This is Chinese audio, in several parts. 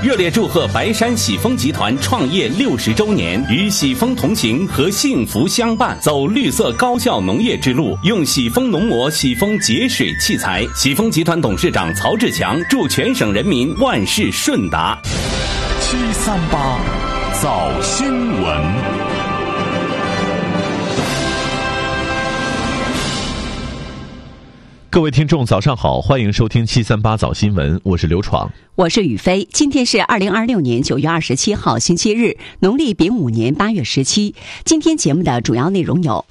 热烈祝贺白山喜丰集团创业60周年，与喜丰同行和幸福相伴，走绿色高效农业之路，用喜丰农膜、喜丰节水器材。喜丰集团董事长曹志强祝全省人民万事顺达。 738早新闻。各位听众早上好，欢迎收听738早新闻，我是刘闯， 我是雨飞。今天是2026年9月27号星期日，农历丙午年8月17。今天节目的主要内容有：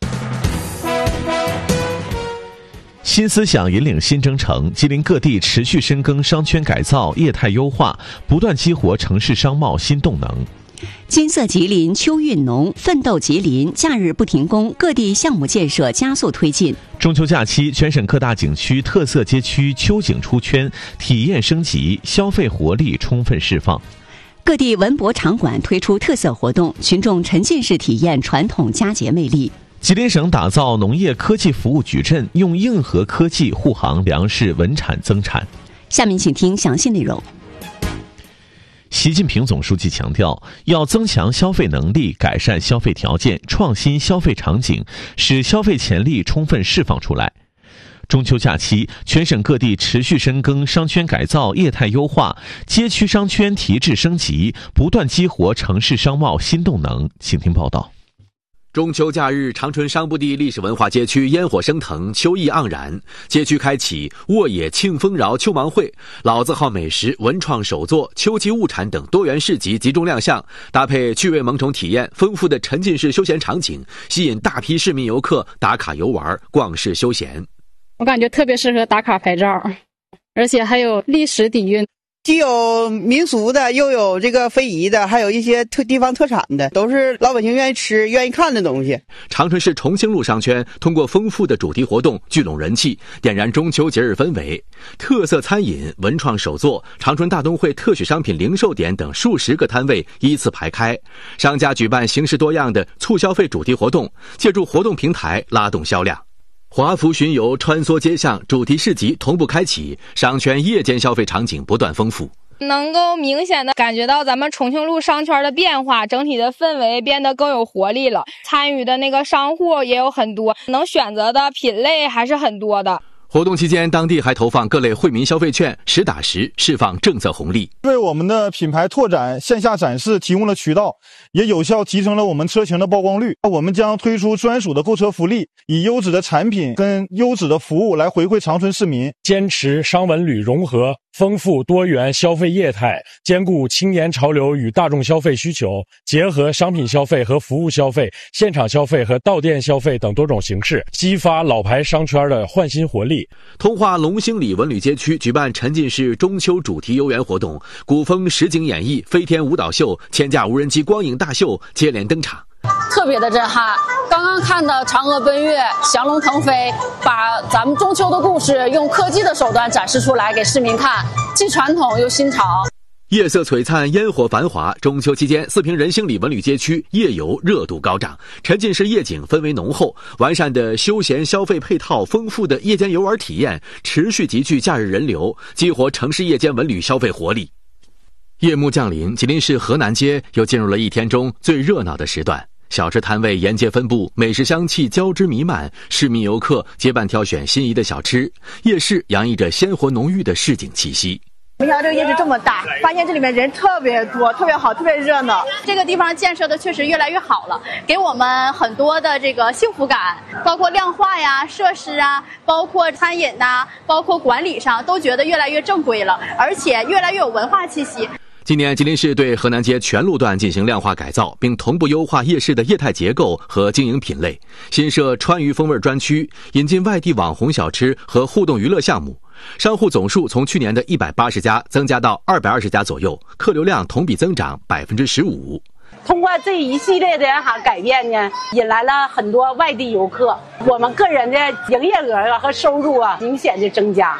新思想引领新征程，吉林各地持续深耕商圈改造、业态优化，不断激活城市商贸新动能。 金色吉林秋运农，奋斗吉林，假日不停工，各地项目建设加速推进。 中秋假期，全省各大景区、特色街区秋景出圈，体验升级，消费活力充分释放。 各地文博场馆推出特色活动，群众沉浸式体验传统佳节魅力。 吉林省打造农业科技服务矩阵，用硬核科技护航粮食稳产增产。 下面请听详细内容。 习近平总书记强调，要增强消费能力，改善消费条件，创新消费场景，使消费潜力充分释放出来。中秋假期，全省各地持续深耕商圈改造、业态优化，街区商圈提质升级，不断激活城市商贸新动能。请听报道。 中秋假日，长春商埠地历史文化街区烟火升腾，秋意盎然。街区开启沃野庆丰饶秋芒会、老字号美食、文创手作、秋季物产等多元市集集中亮相，搭配趣味萌宠体验、丰富的沉浸式休闲场景，吸引大批市民游客打卡游玩、逛市休闲。 我感觉特别适合打卡拍照，而且还有历史底蕴。 既有民俗的，又有这个非遗的，还有一些地方特产的，都是老百姓愿意吃、愿意看的东西。 长春市重兴路商圈通过丰富的主题活动聚拢人气，点燃中秋节日氛围。特色餐饮、文创手作、长春大东会特许商品零售点等数十个摊位依次排开，商家举办形式多样的促消费主题活动，借助活动平台拉动销量。华服巡游穿梭街巷，主题市集同步开启，商圈夜间消费场景不断丰富， 能够明显的感觉到咱们重庆路商圈的变化，整体的氛围变得更有活力了。参与的那个商户也有很多，能选择的品类还是很多的。 活动期间，当地还投放各类惠民消费券，实打实释放政策红利， 为我们的品牌拓展、线下展示提供了渠道，也有效提升了我们车型的曝光率。我们将推出专属的购车福利，以优质的产品跟优质的服务来回馈长春市民。 坚持商文旅融合，丰富多元消费业态，兼顾青年潮流与大众消费需求，结合商品消费和服务消费、现场消费和到店消费等多种形式，激发老牌商圈的焕新活力。 通化龙兴里文旅街区举办沉浸式中秋主题游园活动，古风实景演绎、飞天舞蹈秀、千架无人机光影大秀接连登场， 特别的震撼。刚刚看的嫦娥奔月、降龙腾飞，把咱们中秋的故事用科技的手段展示出来给市民看，既传统又新潮。 夜色璀璨，烟火繁华。中秋期间，四平人兴里文旅街区夜游热度高涨，沉浸式夜景氛围浓厚，完善的休闲消费配套，丰富的夜间游玩体验，持续集聚假日人流，激活城市夜间文旅消费活力。夜幕降临，吉林市河南街又进入了一天中最热闹的时段。小吃摊位沿街分布，美食香气交织弥漫，市民游客结伴挑选心仪的小吃，夜市洋溢着鲜活浓郁的市井气息。 没想到这个夜市这么大，发现这里面人特别多，特别好，特别热闹。这个地方建设的确实越来越好了，给我们很多的这个幸福感，包括亮化呀、设施啊，包括餐饮呐，包括管理上都觉得越来越正规了，而且越来越有文化气息。 今年吉林市对河南街全路段进行量化改造，并同步优化夜市的业态结构和经营品类，新设川渝风味专区，引进外地网红小吃和互动娱乐项目。商户总数从去年的180家增加到220家左右，客流量同比增长15%。 通过这一系列的改变呢，引来了很多外地游客，我们个人的营业额和收入明显的增加。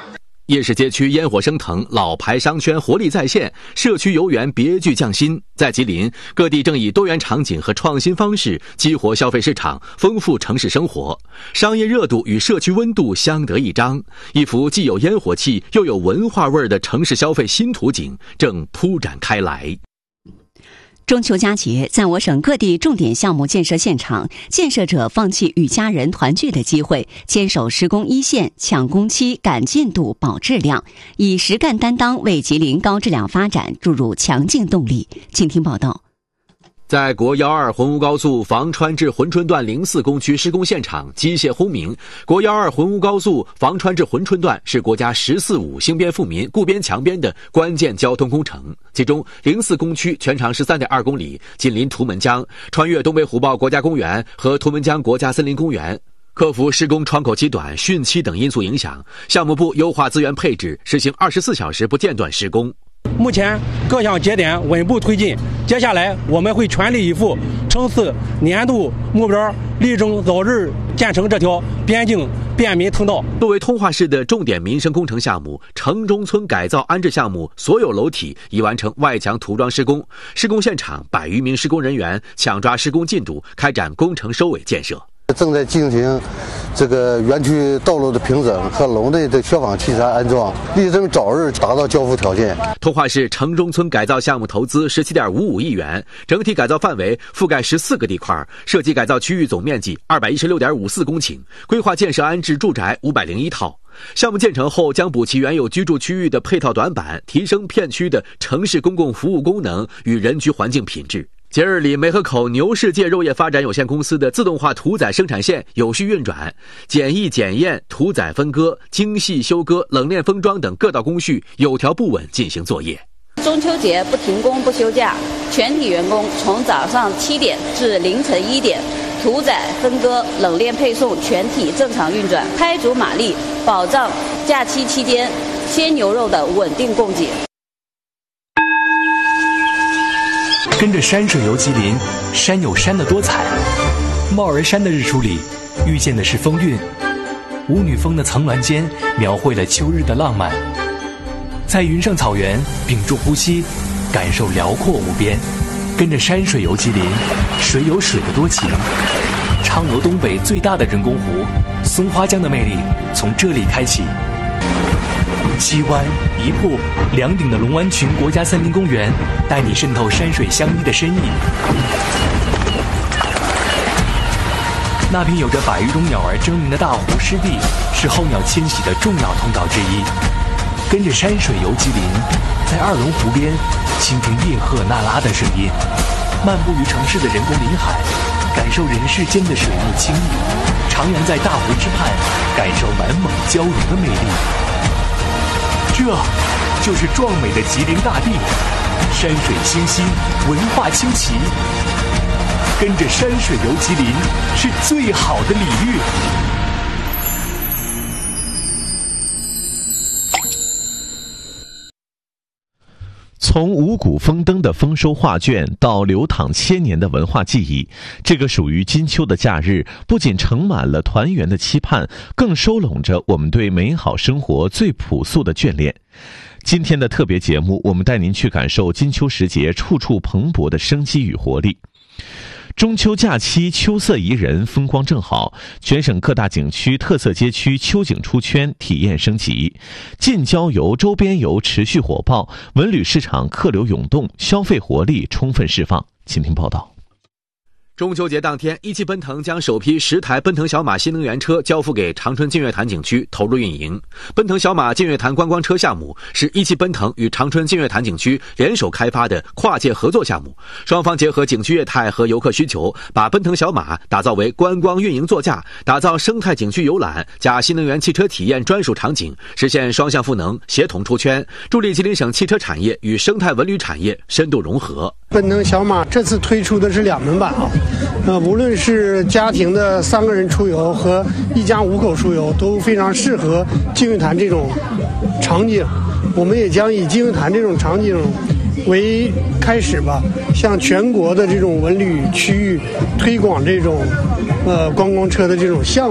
夜市街区烟火升腾，老牌商圈活力再现，社区游园别具匠心。在吉林，各地正以多元场景和创新方式激活消费市场，丰富城市生活。商业热度与社区温度相得益彰，一幅既有烟火气又有文化味的城市消费新图景正铺展开来。 中秋佳节，在我省各地重点项目建设现场，建设者放弃与家人团聚的机会，坚守施工一线，抢工期、赶进度、保质量，以实干担当为吉林高质量发展注入强劲动力。请听报道。 在国112浑吴高速房川至珲春段04工区施工现场，机械轰鸣。国112浑吴高速房川至珲春段是国家“14·5”兴边富民、固边强边的关键交通工程。其中04工区全长13.2公里，紧邻图们江，穿越东北虎豹国家公园和图们江国家森林公园。克服施工窗口期短、汛期等因素影响，项目部优化资源配置，实行24小时不间断施工。 目前各项节点稳步推进，接下来我们会全力以赴冲刺年度目标，力争早日建成这条边境便民通道。 作为通化市的重点民生工程项目，城中村改造安置项目所有楼体已完成外墙涂装施工，施工现场100余名施工人员抢抓施工进度，开展工程收尾建设。 正在进行这个园区道路的平整和楼内的消防器材安装，力争早日达到交付条件。 通化市城中村改造项目投资17.55亿元，整体改造范围覆盖14个地块，涉及改造区域总面积216.54公顷，规划建设安置住宅501套。项目建成后，将补齐原有居住区域的配套短板，提升片区的城市公共服务功能与人居环境品质。节日里，梅河口牛世界肉业发展有限公司的自动化屠宰生产线有序运转，检疫检验、屠宰分割、精细休割、冷链封装等各道工序有条不紊进行作业。 中秋节不停工不休假，全体员工从早上7点至凌晨1点，屠宰、分割、冷链配送全体正常运转，开足马力，保障假期期间鲜牛肉的稳定供给。 跟着山水游吉林，山有山的多彩。帽儿山的日出里，遇见的是风韵，舞女峰的层峦间描绘了秋日的浪漫。在云上草原屏住呼吸，感受辽阔无边。跟着山水游吉林，水有水的多情。昌俄东北最大的人工湖松花江的魅力从这里开启。7湾、1瀑、2顶的龙湾群国家森林公园，带你渗透山水相依的深意。那片有着100余种鸟儿争鸣的大湖湿地，是候鸟迁徙的重要通道之一。跟着山水游吉林，在2龙湖边，倾听叶赫那拉的声音，漫步于城市的人工林海，感受人世间的水木清逸，徜徉在大湖之畔，感受满蒙交融的魅力。这就是壮美的吉林大地，山水清新，文化清奇。跟着山水游吉林，是最好的礼遇。 从五谷丰登的丰收画卷到流淌千年的文化记忆，这个属于金秋的假日，不仅盛满了团圆的期盼，更收拢着我们对美好生活最朴素的眷恋。今天的特别节目，我们带您去感受金秋时节处处蓬勃的生机与活力。中秋假期秋色宜人，风光正好，全省各大景区、特色街区秋景出圈，体验升级，近郊游、周边游持续火爆，文旅市场客流涌动，消费活力充分释放。请听报道。 中秋节当天，一汽奔腾将首批10台奔腾小马新能源车交付给长春净月潭景区投入运营。奔腾小马净月潭观光车项目是一汽奔腾与长春净月潭景区联手开发的跨界合作项目，双方结合景区业态和游客需求，把奔腾小马打造为观光运营座驾，打造生态景区游览加新能源汽车体验专属场景，实现双向赋能，协同出圈，助力吉林省汽车产业与生态文旅产业深度融合。 奔腾小马这次推出的是2门版无论是家庭的3个人出游和1家5口出游，都非常适合净月潭这种场景。我们也将以净月潭这种场景为开始吧，向全国的这种文旅区域推广这种观光车的这种项目。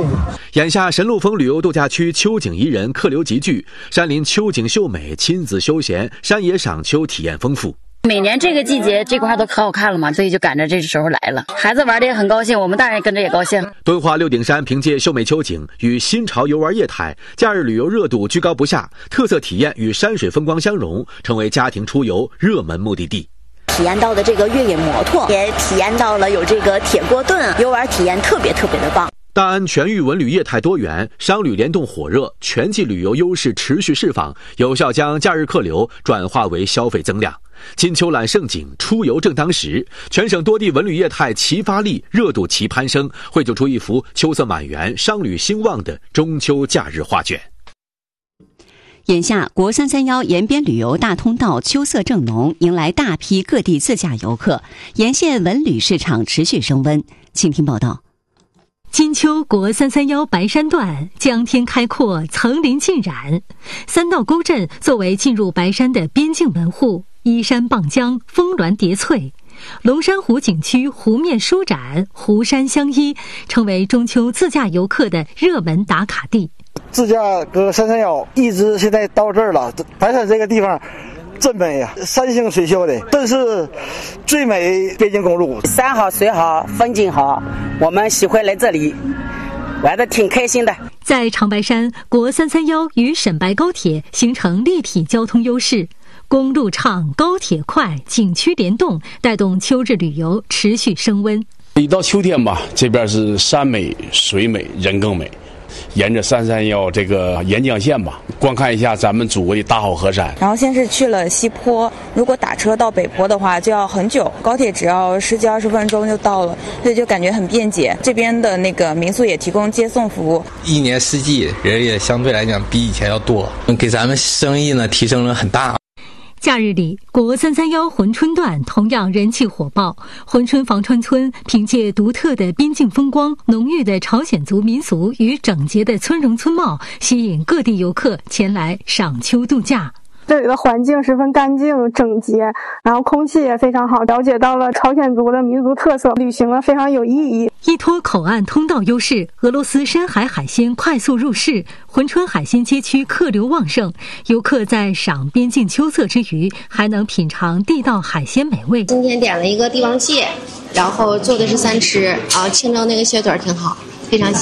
眼下神鹿峰旅游度假区秋景宜人，客流集聚，山林秋景秀美，亲子休闲，山野赏秋体验丰富。 每年这个季节这块都可好看了嘛，所以就赶着这时候来了。孩子玩的也很高兴，我们大人也跟着也高兴。 敦化六顶山凭借秀美秋景与新潮游玩业态，假日旅游热度居高不下，特色体验与山水风光相融，成为家庭出游热门目的地。 体验到的这个越野摩托，也体验到了有这个铁锅炖，游玩体验特别的棒。 大安全域文旅业态多元，商旅联动火热，全季旅游优势持续释放，有效将假日客流转化为消费增量。金秋览盛景，出游正当时，全省多地文旅业态齐发力，热度齐攀升，绘就出一幅秋色满园、商旅兴旺的中秋假日画卷。 眼下，国331沿边旅游大通道秋色正浓，迎来大批各地自驾游客，沿线文旅市场持续升温。请听报道。 金秋国331白山段，江天开阔，层林尽染。三道沟镇作为进入白山的边境门户，依山傍江，峰峦叠翠。龙山湖景区湖面舒展，湖山相依，成为中秋自驾游客的热门打卡地。 自驾搁331一直现在到这儿了，白山这个地方真美呀，山清水秀的，这是最美边境公路， 山好水好风景好，我们喜欢来这里玩得挺开心的。 在长白山，国331与沈白高铁形成立体交通优势，公路畅，高铁快，景区联动，带动秋日旅游持续升温。 一到秋天吧，这边是山美水美人更美。沿着331这个沿江线吧，观看一下咱们祖国的大好河山。 然后先是去了西坡，如果打车到北坡的话就要很久，高铁只要10几20分钟就到了，所以就感觉很便捷。这边的那个民宿也提供接送服务， 一年四季人也相对来讲比以前要多，给咱们生意呢提升了很大。 假日里，国331珲春段同样人气火爆。珲春房川村凭借独特的边境风光、浓郁的朝鲜族民俗与整洁的村容村貌，吸引各地游客前来赏秋度假。 这里的环境十分干净整洁，然后空气也非常好，了解到了朝鲜族的民族特色，旅行了非常有意义。 依托口岸通道优势，俄罗斯深海海鲜快速入市，珲春海鲜街区客流旺盛，游客在赏边境秋色之余，还能品尝地道海鲜美味。 今天点了一个帝王蟹，然后做的是3吃，清蒸那个蟹腿挺好，非常